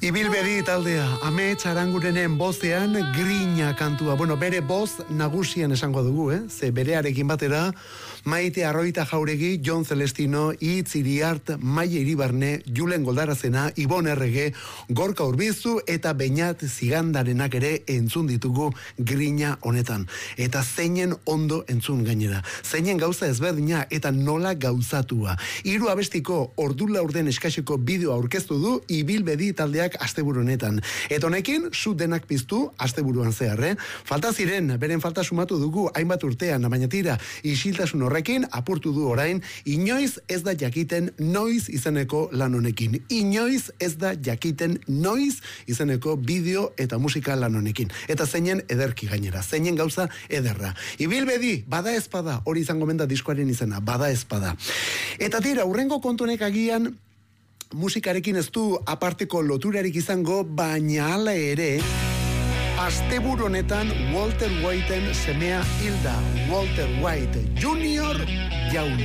Ibilbedi taldea, Amets Arangurenen bozean Grina kantua. Bueno, bere boz nagusian esango dugu, Ze berearekin batera, Maite Arroita Jauregi, Jon Celestino, Itz Iriart, Maia Iribarne, Julen Goldarazena, Ibon Errege, Gorka Urbizu eta Beñat Zigandarenak ere entzun ditugu Grina honetan. Eta zeinen ondo entzun gainera. Zeinen gauza ezberdina eta nola gauzatua. 3 abestiko ordu laurden eskaseko bideo aurkeztu du Ibilbedi taldeak asteburu honetan. Eta honekin, zu denak piztu asteburuan zehar, Falta ziren, beren falta sumatu dugu hainbat urtean, baina tira, isiltasun horrekin apurtu du orain, inoiz ez da jakiten noiz izeneko lan honekin. Inoiz ez da jakiten noiz izeneko bideo eta musika lan honekin. Eta zeinen ederki gainera, zeinen gauza ederra. Ibilbedi, bada ezpada, hori izango menda diskoaren izena, bada ezpada. Eta tira, urrengo kontunek agian, musikarekin ez du aparteko loturarik izango, baina hala ere, asteburu honetan Walter Whiteen semea hilda, Walter White Jr. jaun.